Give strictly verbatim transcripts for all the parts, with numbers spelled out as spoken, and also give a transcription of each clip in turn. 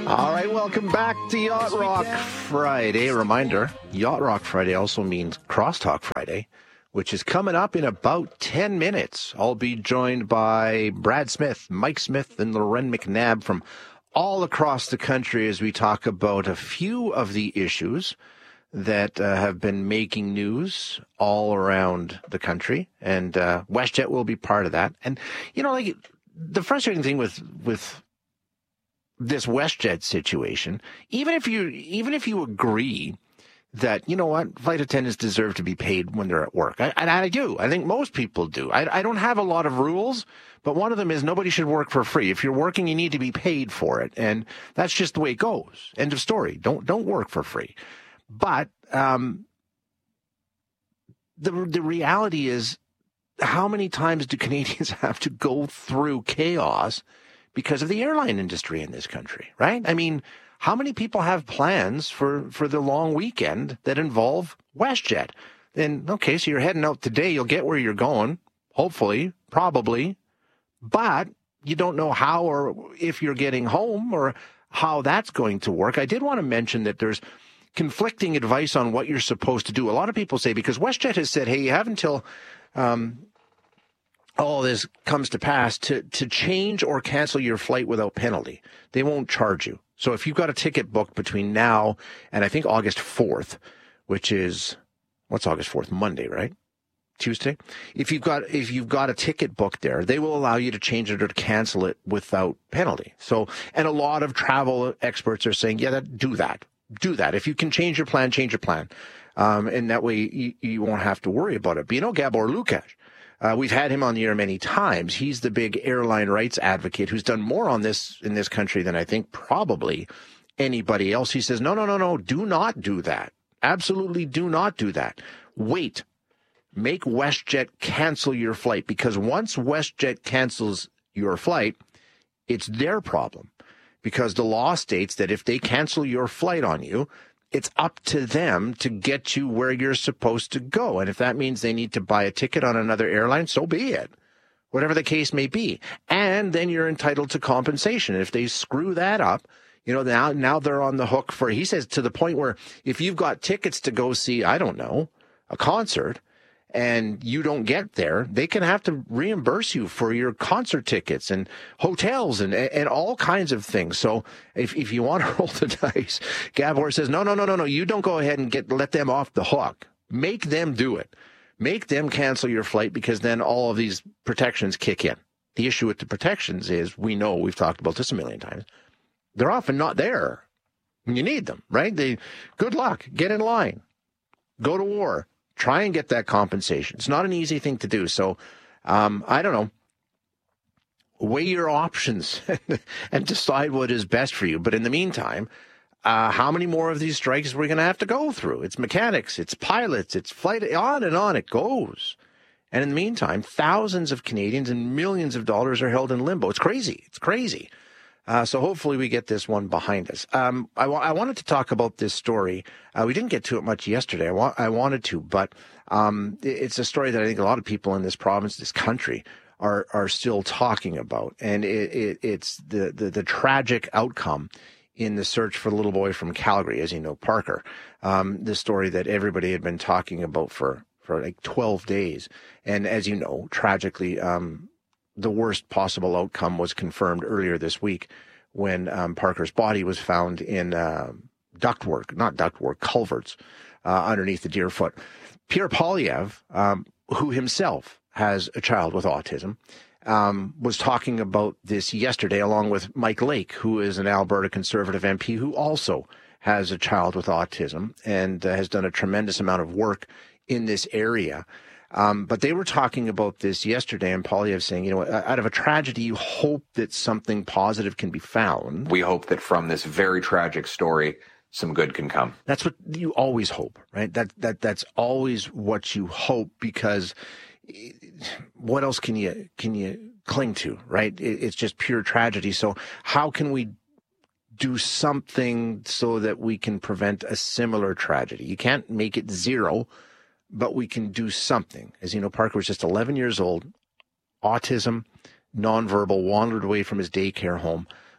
All right, welcome back to Yacht Rock Friday. A reminder, Yacht Rock Friday also means Crosstalk Friday, which is coming up in about ten minutes. I'll be joined by Brad Smith, Mike Smith, and Loren McNabb from all across the country as we talk about a few of the issues that uh, have been making news all around the country. And uh, WestJet will be part of that. And, you know, like the frustrating thing with with this WestJet situation, even if you even if you agree that, you know what, flight attendants deserve to be paid when they're at work. I, and I do. I think most people do. I, I don't have a lot of rules, but one of them is nobody should work for free. If you're working, you need to be paid for it. And that's just the way it goes. End of story. Don't don't work for free. But um, the the reality is, how many times do Canadians have to go through chaos because of the airline industry in this country, right? I mean, how many people have plans for, for the long weekend that involve WestJet? Then, okay, so you're heading out today. You'll get where you're going, hopefully, probably, but you don't know how or if you're getting home or how that's going to work. I did want to mention that there's conflicting advice on what you're supposed to do. A lot of people say, because WestJet has said, hey, you have until um, all this comes to pass to, to change or cancel your flight without penalty. They won't charge you. So if you've got a ticket booked between now and I think August fourth, which is, what's August fourth? Monday, right? Tuesday. If you've got, if you've got a ticket booked there, they will allow you to change it or to cancel it without penalty. So, and a lot of travel experts are saying, yeah, that, do that. Do that. If you can change your plan, change your plan. Um, and that way you, you won't have to worry about it. But you know, Gabor Lukács, Uh, we've had him on the air many times. He's the big airline rights advocate who's done more on this in this country than I think probably anybody else. He says, no, no, no, no, do not do that. Absolutely do not do that. Wait. Make WestJet cancel your flight, because once WestJet cancels your flight, it's their problem, because the law states that if they cancel your flight on you, it's up to them to get you where you're supposed to go. And if that means they need to buy a ticket on another airline, so be it, whatever the case may be. And then you're entitled to compensation. If they screw that up, you know, now, now they're on the hook for, he says, to the point where if you've got tickets to go see, I don't know, a concert, and you don't get there, they can have to reimburse you for your concert tickets and hotels and and all kinds of things. So if if you want to roll the dice, Gabor says, no, no, no, no, no, you don't go ahead and get let them off the hook. Make them do it. Make them cancel your flight, because then all of these protections kick in. The issue with the protections is, we know, we've talked about this a million times, they're often not there when you need them, right? They, good luck, get in line, go to war. Try and get that compensation. It's not an easy thing to do. So, um, I don't know. Weigh your options and decide what is best for you. But in the meantime, uh, how many more of these strikes are we going to have to go through? It's mechanics, it's pilots, it's flight, on and on it goes. And in the meantime, thousands of Canadians and millions of dollars are held in limbo. It's crazy. It's crazy. Uh, so hopefully we get this one behind us. Um, I, wa- I wanted to talk about this story. Uh, we didn't get to it much yesterday. I, wa- I wanted to, but um, it, it's a story that I think a lot of people in this province, this country, are are still talking about. And it, it, it's the, the, the tragic outcome in the search for the little boy from Calgary, as you know, Parker. Um, the story that everybody had been talking about for, for like twelve days. And as you know, tragically, um, the worst possible outcome was confirmed earlier this week when um, Parker's body was found in uh, ductwork, not ductwork, culverts uh, underneath the Deerfoot. Pierre Poilievre, um, who himself has a child with autism, um, was talking about this yesterday, along with Mike Lake, who is an Alberta Conservative M P who also has a child with autism and uh, has done a tremendous amount of work in this area. Um, but they were talking about this yesterday, and Poilievre saying, you know, out of a tragedy, you hope that something positive can be found. We hope that from this very tragic story, some good can come. That's what you always hope, right? That that that's always what you hope, because what else can you can you cling to, right? It, it's just pure tragedy. So how can we do something so that we can prevent a similar tragedy? You can't make it zero, but we can do something. As you know, Parker was just eleven years old, autism, nonverbal, wandered away from his daycare home,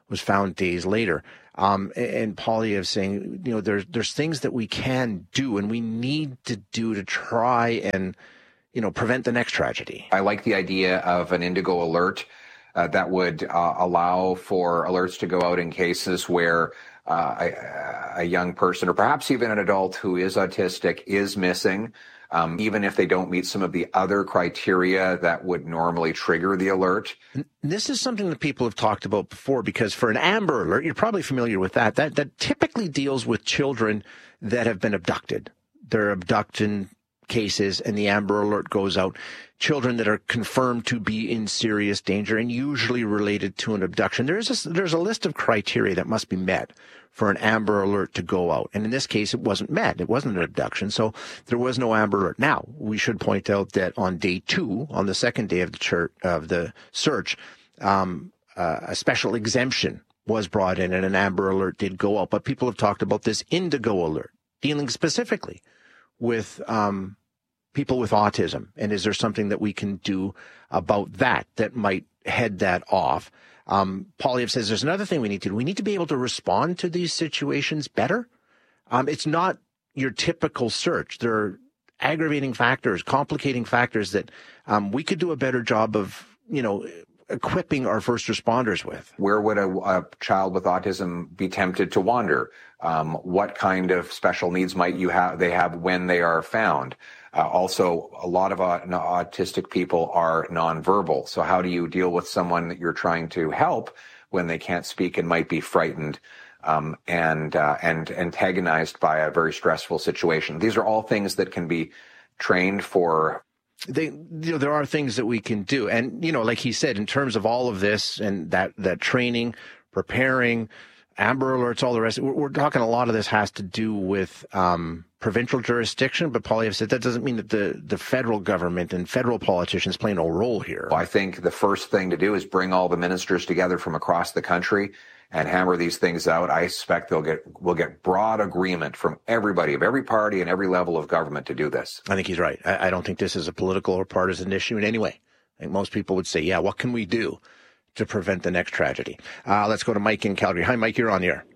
was found days later. Um, and Poilievre saying, you know, there's there's things that we can do and we need to do to try and, you know, prevent the next tragedy. I like the idea of an Indigo alert uh, that would uh, allow for alerts to go out in cases where uh, a, a young person or perhaps even an adult who is autistic is missing. Um, even if they don't meet some of the other criteria that would normally trigger the alert. This is something that people have talked about before, because for an Amber Alert, you're probably familiar with that, that, that typically deals with children that have been abducted. They're abduction cases, and the Amber Alert goes out. Children that are confirmed to be in serious danger and usually related to an abduction. There's a, there's a list of criteria that must be met for an Amber Alert to go out. And in this case, it wasn't met. It wasn't an abduction, so there was no Amber Alert. Now, we should point out that on day two, on the second day of the church, of the search, um, uh, a special exemption was brought in and an Amber Alert did go out. But people have talked about this Indigo Alert, dealing specifically with um, people with autism. And is there something that we can do about that that might head that off? Um, Poilievre says there's another thing we need to do. We need to be able to respond to these situations better. Um, it's not your typical search. There are aggravating factors, complicating factors that um, we could do a better job of, you know, equipping our first responders with. Where would a, a child with autism be tempted to wander? Um, what kind of special needs might you have? They have when they are found. Uh, also, a lot of uh, autistic people are nonverbal. So how do you deal with someone that you're trying to help when they can't speak and might be frightened um, and uh, and antagonized by a very stressful situation? These are all things that can be trained for. They, you know, there are things that we can do. And, you know, like he said, in terms of all of this and that, that training, preparing, Amber Alerts, all the rest, we're, we're talking a lot of this has to do with um, provincial jurisdiction. But Poilievre said that doesn't mean that the, the federal government and federal politicians play no role here. Well, I think the first thing to do is bring all the ministers together from across the country and hammer these things out. I suspect they'll get we'll get broad agreement from everybody, of every party and every level of government to do this. I think he's right. I, I don't think this is a political or partisan issue in any way. I think most people would say, yeah, what can we do to prevent the next tragedy? Uh, let's go to Mike in Calgary. Hi, Mike, you're on the air.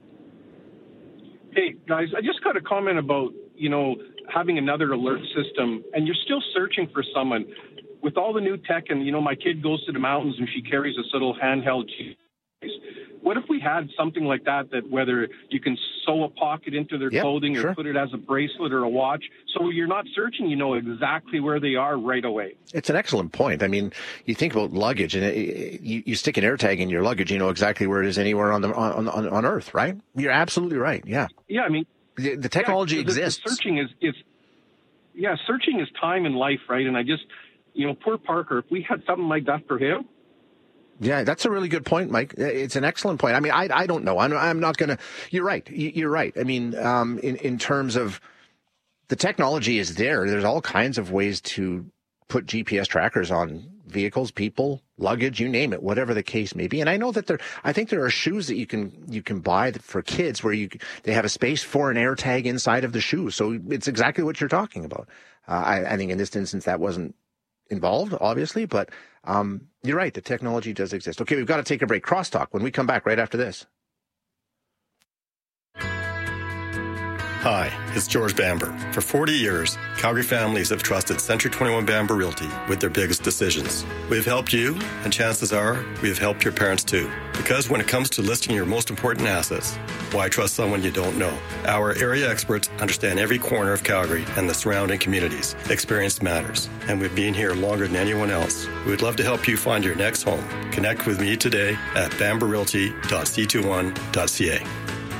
Hey, guys, I just got a comment about, you know, having another alert system, and you're still searching for someone. With all the new tech, and, you know, my kid goes to the mountains and she carries this little handheld G P S. What if we had something like that, that whether you can sew a pocket into their yep, clothing or sure. put it as a bracelet or a watch, so you're not searching, you know exactly where they are right away? It's an excellent point. I mean, you think about luggage, and it, it, you, you stick an AirTag in your luggage, you know exactly where it is anywhere on the on on, on Earth, right? You're absolutely right. Yeah. Yeah, I mean, the, the technology yeah, the, exists. The searching is is yeah, searching is time in life, right? And I just, you know, poor Parker, if we had something like that for him. Yeah, that's a really good point, Mike. It's an excellent point. I mean, I I don't know. I'm I'm not going to. You're right. You're right. I mean, um, in in terms of the technology is there. There's all kinds of ways to put G P S trackers on vehicles, people, luggage, you name it, whatever the case may be. And I know that there. I think there are shoes that you can you can buy for kids where you they have a space for an AirTag inside of the shoe. So it's exactly what you're talking about. Uh, I, I think in this instance that wasn't involved, obviously, but um, you're right. The technology does exist. Okay, we've got to take a break. Crosstalk when we come back right after this. Hi, it's George Bamber. For forty years, Calgary families have trusted Century twenty-one Bamber Realty with their biggest decisions. We have helped you, and chances are we have helped your parents too. Because when it comes to listing your most important assets, why trust someone you don't know? Our area experts understand every corner of Calgary and the surrounding communities. Experience matters, and we've been here longer than anyone else. We would love to help you find your next home. Connect with me today at bamber realty dot c twenty-one dot c a.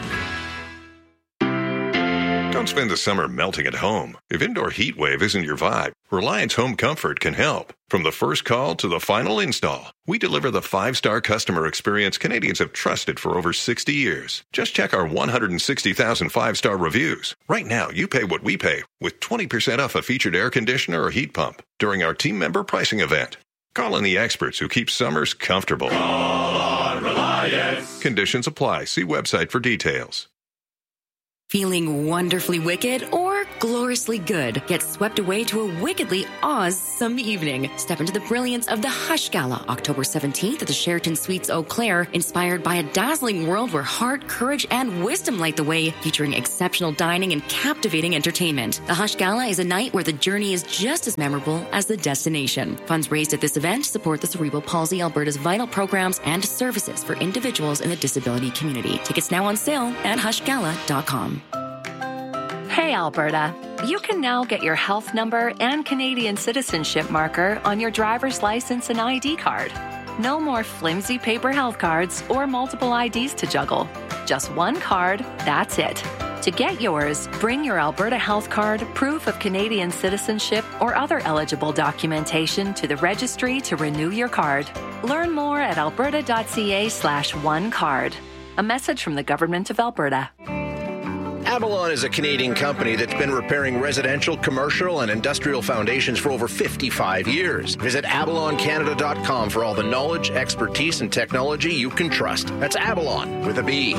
Don't spend the summer melting at home. If indoor heat wave isn't your vibe, Reliance Home Comfort can help. From the first call to the final install, we deliver the five-star customer experience Canadians have trusted for over sixty years. Just check our one hundred sixty thousand five-star reviews. Right now, you pay what we pay with twenty percent off a featured air conditioner or heat pump during our team member pricing event. Call in the experts who keep summers comfortable. Call on Reliance. Conditions apply. See website for details. Feeling wonderfully wicked or or gloriously good get swept away to a wickedly awesome evening. Step into the brilliance of the Hush Gala, October seventeenth at the Sheraton Suites Eau Claire, inspired by a dazzling world where heart, courage, and wisdom light the way, featuring exceptional dining and captivating entertainment. The Hush Gala is a night where the journey is just as memorable as the destination. Funds raised at this event support the Cerebral Palsy Alberta's vital programs and services for individuals in the disability community. Tickets now on sale at hush gala dot com. Hey, Alberta. You can now get your health number and Canadian citizenship marker on your driver's license and I D card. No more flimsy paper health cards or multiple I Ds to juggle. Just one card, that's it. To get yours, bring your Alberta Health Card, proof of Canadian citizenship, or other eligible documentation to the registry to renew your card. Learn more at alberta.ca slash one card. A message from the Government of Alberta. Avalon is a Canadian company that's been repairing residential, commercial, and industrial foundations for over fifty-five years. Visit avalon canada dot com for all the knowledge, expertise, and technology you can trust. That's Avalon with a B.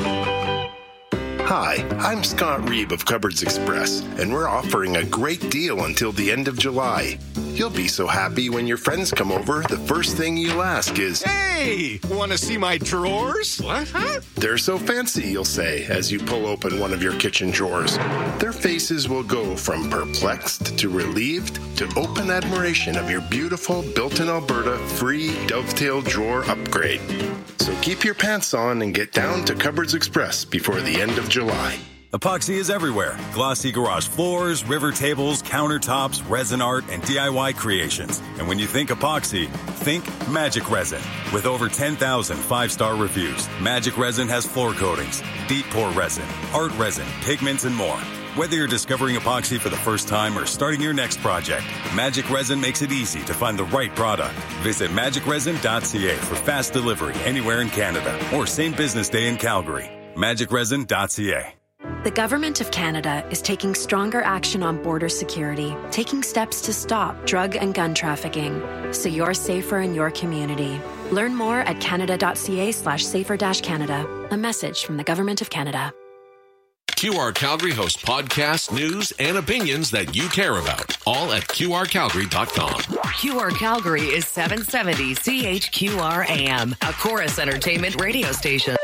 Hi, I'm Scott Reeb of Cupboards Express, and we're offering a great deal until the end of July. You'll be so happy when your friends come over, the first thing you'll ask is, "Hey, want to see my drawers?" What? Huh? They're so fancy, you'll say, as you pull open one of your kitchen drawers. Their faces will go from perplexed to relieved to open admiration of your beautiful built-in Alberta free dovetail drawer upgrade. So keep your pants on and get down to Cupboards Express before the end of July. Epoxy is everywhere. Glossy garage floors, river tables, countertops, resin art, and D I Y creations. And when you think epoxy, think Magic Resin. With over ten thousand five-star reviews, Magic Resin has floor coatings, deep pour resin, art resin, pigments, and more. Whether you're discovering epoxy for the first time or starting your next project, Magic Resin makes it easy to find the right product. Visit magic resin dot c a for fast delivery anywhere in Canada or same business day in Calgary. magic resin dot c a. The Government of Canada is taking stronger action on border security, taking steps to stop drug and gun trafficking, so you're safer in your community. Learn more at canada dot c a slash safer dash Canada. A message from the Government of Canada. Q R Calgary hosts podcasts, news, and opinions that you care about, all at q r calgary dot com. Q R Calgary is seven seventy C H Q R A M, a Chorus Entertainment radio station.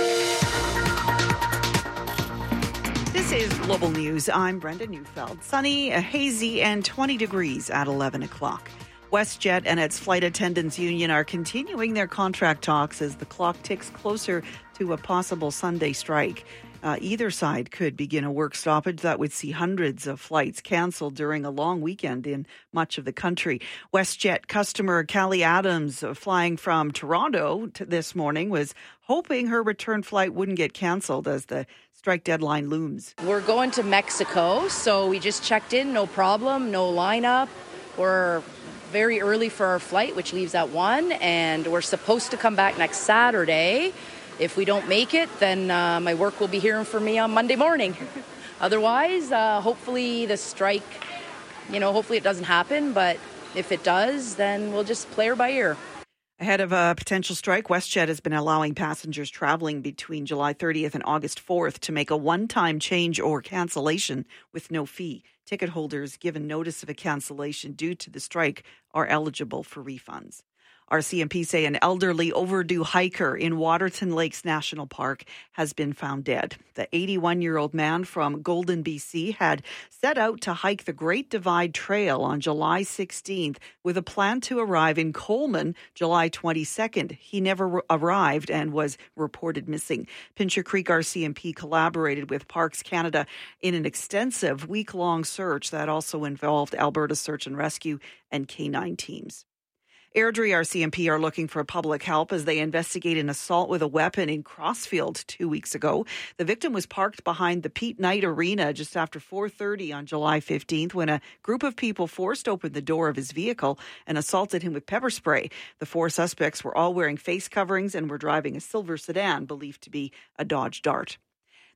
This is Global News. I'm Brenda Neufeld. Sunny, hazy, and twenty degrees at eleven o'clock. WestJet and its flight attendants union are continuing their contract talks as the clock ticks closer to a possible Sunday strike. Uh, either side could begin a work stoppage that would see hundreds of flights canceled during a long weekend in much of the country. WestJet customer Callie Adams, uh, flying from Toronto to this morning, was hoping her return flight wouldn't get canceled as the strike deadline looms. We're going to Mexico, so we just checked in, no problem, no lineup. We're very early for our flight, which leaves at one, and we're supposed to come back next Saturday. If we don't make it, then uh, my work will be hearing from me on Monday morning. Otherwise, uh, hopefully the strike, you know, hopefully it doesn't happen. But if it does, then we'll just play her by ear. Ahead of a potential strike, WestJet has been allowing passengers traveling between July thirtieth and August fourth to make a one-time change or cancellation with no fee. Ticket holders given notice of a cancellation due to the strike are eligible for refunds. R C M P say an elderly overdue hiker in Waterton Lakes National Park has been found dead. The eighty-one-year-old man from Golden, B C had set out to hike the Great Divide Trail on July sixteenth with a plan to arrive in Coleman July twenty-second. He never arrived and was reported missing. Pincher Creek R C M P collaborated with Parks Canada in an extensive week-long search that also involved Alberta Search and Rescue and K nine teams. Airdrie R C M P are looking for public help as they investigate an assault with a weapon in Crossfield two weeks ago. The victim was parked behind the Pete Knight Arena just after four thirty on July fifteenth when a group of people forced open the door of his vehicle and assaulted him with pepper spray. The four suspects were all wearing face coverings and were driving a silver sedan believed to be a Dodge Dart.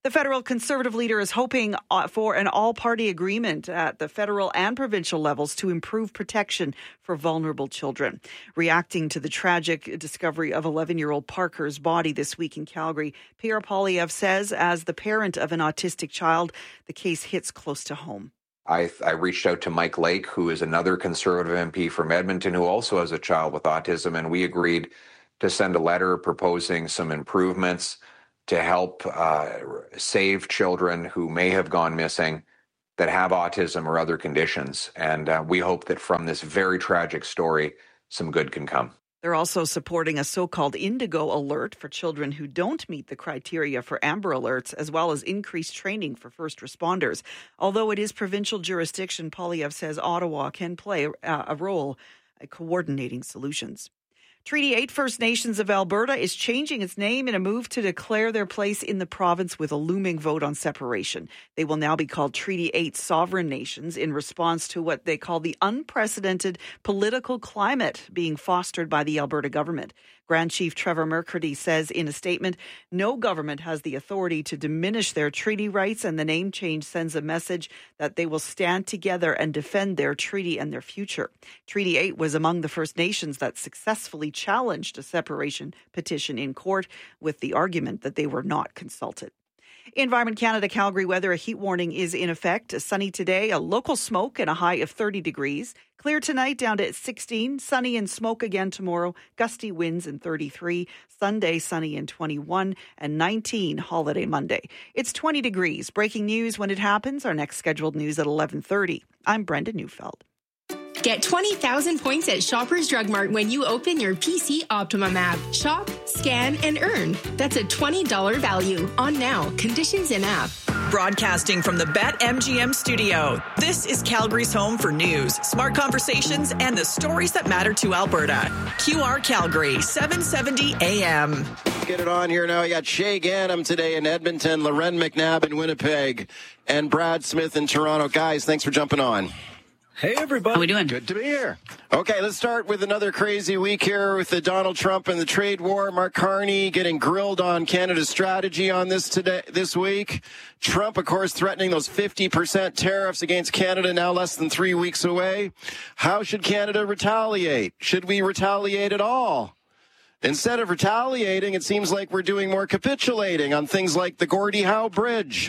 The federal Conservative leader is hoping for an all-party agreement at the federal and provincial levels to improve protection for vulnerable children. Reacting to the tragic discovery of eleven-year-old Parker's body this week in Calgary, Pierre Poilievre says, as the parent of an autistic child, the case hits close to home. I, I reached out to Mike Lake, who is another Conservative M P from Edmonton, who also has a child with autism, and we agreed to send a letter proposing some improvements to help uh, save children who may have gone missing that have autism or other conditions. And uh, we hope that from this very tragic story, some good can come. They're also supporting a so-called Indigo alert for children who don't meet the criteria for Amber alerts, as well as increased training for first responders. Although it is provincial jurisdiction, Poilievre says Ottawa can play a role in coordinating solutions. Treaty eight First Nations of Alberta is changing its name in a move to declare their place in the province with a looming vote on separation. They will now be called Treaty eight Sovereign Nations in response to what they call the unprecedented political climate being fostered by the Alberta government. Grand Chief Trevor McCurdy says in a statement, no government has the authority to diminish their treaty rights, and the name change sends a message that they will stand together and defend their treaty and their future. Treaty eight was among the First Nations that successfully challenged a separation petition in court with the argument that they were not consulted. Environment Canada Calgary weather, a heat warning is in effect. Sunny today, a local smoke and a high of thirty degrees. Clear tonight down to sixteen. Sunny and smoke again tomorrow. Gusty winds and thirty-three. Sunday, sunny and twenty-one. And nineteen holiday Monday. It's twenty degrees. Breaking news when it happens. Our next scheduled news at eleven thirty. I'm Brenda Neufeld. Get twenty thousand points at Shoppers Drug Mart when you open your P C Optimum app. Shop, scan, and earn. That's a twenty dollars value on now. Conditions in app. Broadcasting from the BetMGM studio, this is Calgary's home for news, smart conversations, and the stories that matter to Alberta. Q R Calgary, seven seventy A M. Get it on here now. You got Shay Ganem today in Edmonton, Loren McNabb in Winnipeg, and Brad Smith in Toronto. Guys, thanks for jumping on. Hey, everybody. How we doing? Good to be here. Okay, let's start with another crazy week here with the Donald Trump and the trade war. Mark Carney getting grilled on Canada's strategy on this today, this week. Trump, of course, threatening those fifty percent tariffs against Canada now less than three weeks away. How should Canada retaliate? Should we retaliate at all? Instead of retaliating, it seems like we're doing more capitulating on things like the Gordie Howe Bridge.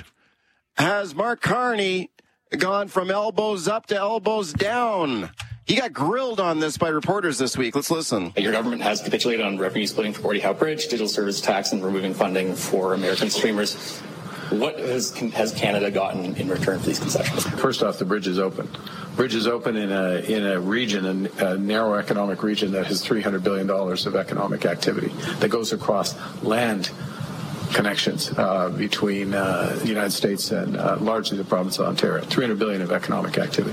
Has Mark Carney gone from elbows up to elbows down? He got grilled on this by reporters this week. Let's listen. Your government has capitulated on revenue splitting for Gordie Howe Bridge, digital service tax, and removing funding for American streamers. What has, has Canada gotten in return for these concessions? First off, the bridge is open. Bridge is open in a in a region, a, a narrow economic region that has three hundred billion dollars of economic activity that goes across land connections uh, between uh, the United States and uh, largely the province of Ontario. three hundred billion dollars of economic activity.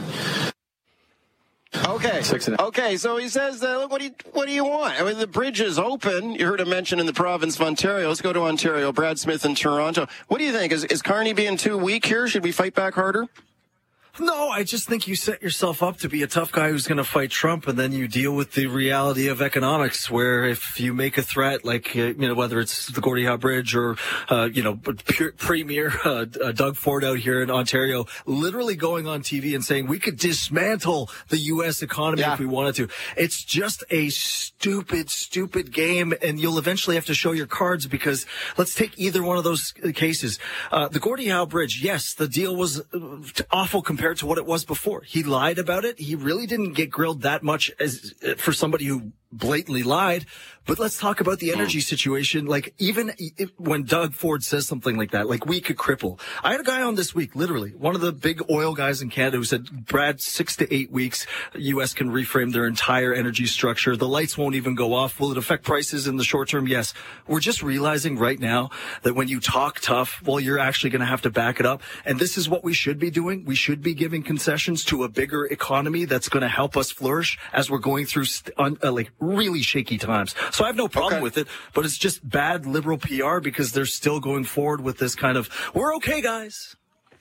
Okay. Okay, so he says, uh, look, what do you what do you want? I mean, the bridge is open. You heard him mention in the province of Ontario. Let's go to Ontario. Brad Smith in Toronto. What do you think? Is, is Carney being too weak here? Should we fight back harder? No, I just think you set yourself up to be a tough guy who's going to fight Trump, and then you deal with the reality of economics, where if you make a threat, like, uh, you know, whether it's the Gordie Howe Bridge or, uh, you know, Premier uh, uh, Doug Ford out here in Ontario, literally going on T V and saying we could dismantle the U S economy yeah. if we wanted to. It's just a stupid, stupid game, and you'll eventually have to show your cards, because let's take either one of those cases. Uh, the Gordie Howe Bridge, yes, the deal was awful compared compared to what it was before. He lied about it. He really didn't get grilled that much as for somebody who blatantly lied. But let's talk about the energy situation. Like, even if, when Doug Ford says something like that, like, we could cripple. I had a guy on this week, literally, one of the big oil guys in Canada, who said, Brad, six to eight weeks, U S can reframe their entire energy structure. The lights won't even go off. Will it affect prices in the short term? Yes. We're just realizing right now that when you talk tough, well, you're actually going to have to back it up. And this is what we should be doing. We should be giving concessions to a bigger economy that's going to help us flourish as we're going through st- un- uh, like really shaky times. So I have no problem okay. with it, but it's just bad liberal P R, because they're still going forward with this kind of, we're okay, guys.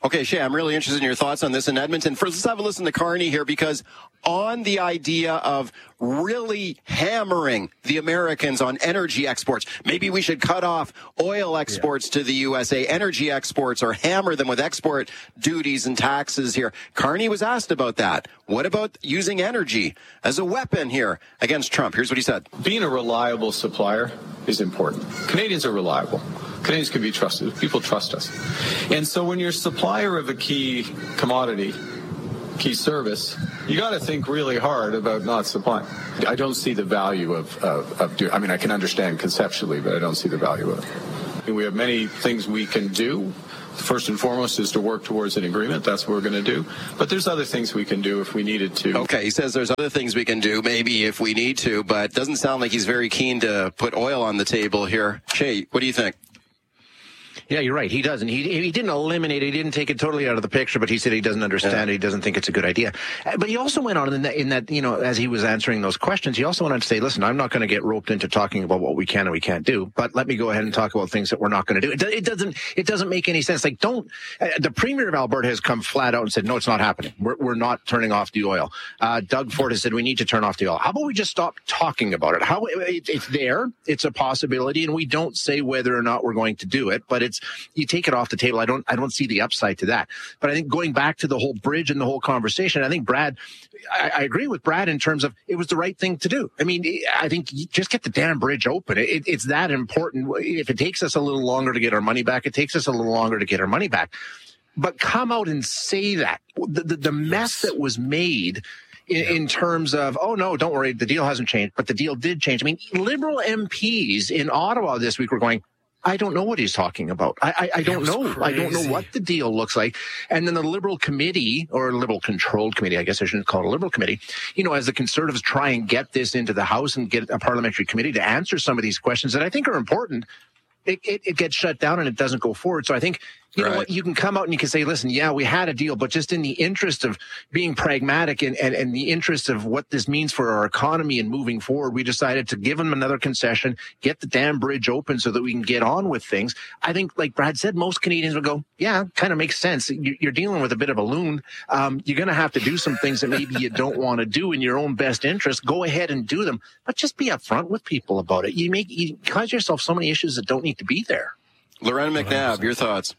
Okay, Shay, I'm really interested in your thoughts on this in Edmonton. First, let's have a listen to Carney here, because on the idea of really hammering the Americans on energy exports, maybe we should cut off oil exports yeah. to the U S A, energy exports, or hammer them with export duties and taxes here. Carney was asked about that. What about using energy as a weapon here against Trump? Here's what he said. Being a reliable supplier is important. Canadians are reliable. Canadians can be trusted. People trust us. And so when you're a supplier of a key commodity, key service, you got to think really hard about not supplying. I don't see the value of, of, of do, I mean, I can understand conceptually, but I don't see the value of it. We have many things we can do. First and foremost is to work towards an agreement. That's what we're going to do. But there's other things we can do if we needed to. Okay, he says there's other things we can do, maybe if we need to, but it doesn't sound like he's very keen to put oil on the table here. Shay, what do you think? Yeah, you're right. He doesn't. He he didn't eliminate it. He didn't take it totally out of the picture, but he said he doesn't understand yeah. it. He doesn't think it's a good idea. But he also went on in that, in that, you know, as he was answering those questions, he also wanted to say, listen, I'm not going to get roped into talking about what we can and we can't do, but let me go ahead and talk about things that we're not going to do. It, it doesn't, it doesn't make any sense. Like, don't, uh, the Premier of Alberta has come flat out and said, no, it's not happening. We're, we're not turning off the oil. Uh, Doug Ford has said, we need to turn off the oil. How about we just stop talking about it? How it, it's there. It's a possibility. And we don't say whether or not we're going to do it, but it's, you take it off the table. I don't, I don't see the upside to that. But I think going back to the whole bridge and the whole conversation, I think Brad, I, I agree with Brad in terms of it was the right thing to do. I mean, I think you just get the damn bridge open. It, it's that important. If it takes us a little longer to get our money back, it takes us a little longer to get our money back. But come out and say that. The, the, the mess that was made In, in terms of, oh, no, don't worry, the deal hasn't changed, but the deal did change. I mean, Liberal M Ps in Ottawa this week were going, I don't know what he's talking about. I, I, I don't know. Crazy. I don't know what the deal looks like. And then the Liberal committee, or Liberal controlled committee, I guess I shouldn't call it a Liberal committee, you know, as the Conservatives try and get this into the House and get a parliamentary committee to answer some of these questions that I think are important, it, it, it gets shut down and it doesn't go forward. So I think, you right. know what, you can come out and you can say, listen, yeah, we had a deal, but just in the interest of being pragmatic and, and, and the interest of what this means for our economy and moving forward, we decided to give them another concession, get the damn bridge open so that we can get on with things. I think, like Brad said, most Canadians would go, yeah, kind of makes sense. You're dealing with a bit of a loon. Um, you're going to have to do some things that maybe you don't want to do in your own best interest. Go ahead and do them, but just be upfront with people about it. You make, you cause yourself so many issues that don't need to be there. Loretta McNabb, your thoughts?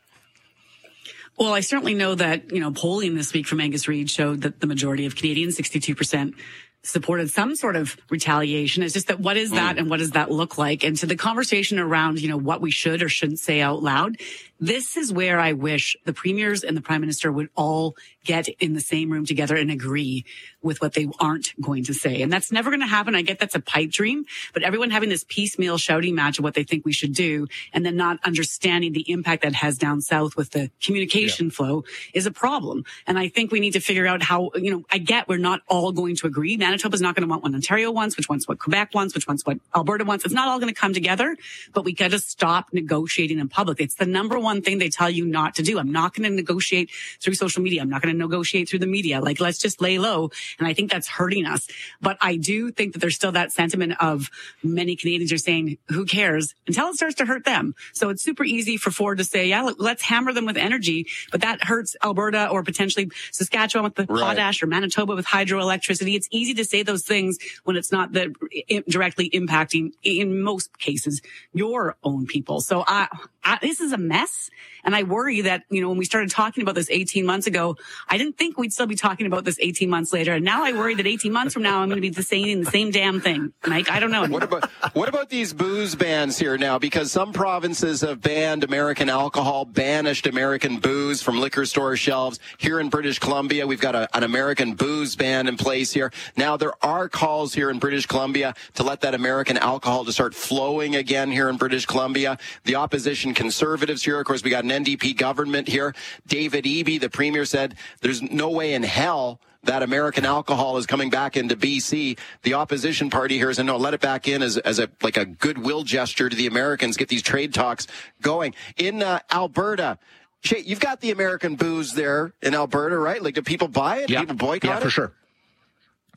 Well, I certainly know that, you know, polling this week from Angus Reid showed that the majority of Canadians, sixty-two percent, supported some sort of retaliation. It's just that what is that mm. and what does that look like? And so the conversation around, you know, what we should or shouldn't say out loud, this is where I wish the premiers and the prime minister would all get in the same room together and agree with what they aren't going to say. And that's never going to happen. I get that's a pipe dream, but everyone having this piecemeal shouting match of what they think we should do and then not understanding the impact that has down south with the communication yeah. flow is a problem. And I think we need to figure out how, you know, I get we're not all going to agree. Manitoba's not going to want what Ontario wants, which wants what Quebec wants, which wants what Alberta wants. It's not all going to come together, but we got to stop negotiating in public. It's the number one thing they tell you not to do. I'm not going to negotiate through social media. I'm not going to negotiate through the media. Like, let's just lay low. And I think that's hurting us. But I do think that there's still that sentiment of many Canadians are saying, who cares, until it starts to hurt them. So it's super easy for Ford to say, yeah, let's hammer them with energy. But that hurts Alberta or potentially Saskatchewan with the right. potash or Manitoba with hydroelectricity. It's easy to say those things when it's not the directly impacting, in most cases, your own people. So I, I, this is a mess. And I worry that, you know, when we started talking about this eighteen months ago, I didn't think we'd still be talking about this eighteen months later. And now I worry that eighteen months from now, I'm going to be the saying the same damn thing. Mike, I don't know. What about, what about these booze bans here now? Because some provinces have banned American alcohol, banished American booze from liquor store shelves. Here in British Columbia, we've got a, an American booze ban in place here. Now, there are calls here in British Columbia to let that American alcohol to start flowing again here in British Columbia. The opposition Conservatives here, of course, we got an N D P government here. David Eby, the Premier, said there's no way in hell that American alcohol is coming back into B C. The opposition party here said, no, let it back in as, as a, like a goodwill gesture to the Americans, get these trade talks going. In uh, Alberta, Shay, you've got the American booze there in Alberta, right? Like, do people buy it? Do yeah. people boycott yeah, it? Yeah, for sure.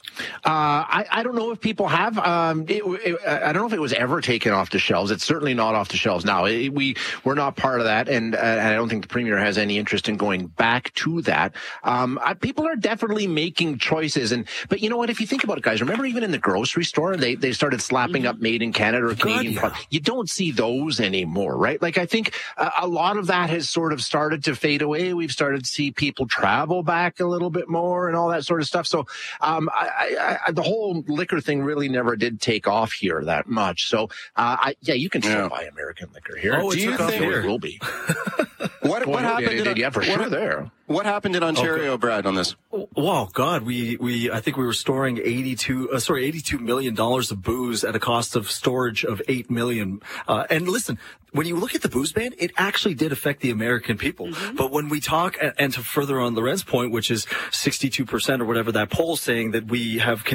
Uh, I, I don't know if people have. Um, it, it, I don't know if it was ever taken off the shelves. It's certainly not off the shelves now. It, we we're not part of that, and, uh, and I don't think the Premier has any interest in going back to that. Um, I, people are definitely making choices, and but you know what? If you think about it, guys, remember even in the grocery store, they they started slapping mm-hmm. up "Made in Canada" or God, Canadian. Yeah. Product. You don't see those anymore, right? Like I think uh, a lot of that has sort of started to fade away. We've started to see people travel back a little bit more and all that sort of stuff. So um, I. I, I, the whole liquor thing really never did take off here that much. So, uh, I, yeah, you can still yeah. buy American liquor here. Oh, do you think it will be? what, what happened? It, it, yeah, for what, sure there. What happened in Ontario, okay. Brad, on this? Well, God, we, we, I think we were storing eighty-two, uh, sorry, eighty-two million dollars of booze at a cost of storage of eight million. Uh, and listen, when you look at the booze ban, it actually did affect the American people. Mm-hmm. But when we talk, and to further on Loren's point, which is sixty-two percent or whatever that poll's saying that we have